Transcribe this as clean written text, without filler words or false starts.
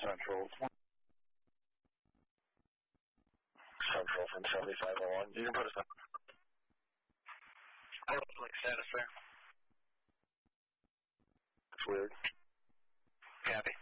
Central. Central from 7501. You can put us on. I have like status there. It's weird. Copy.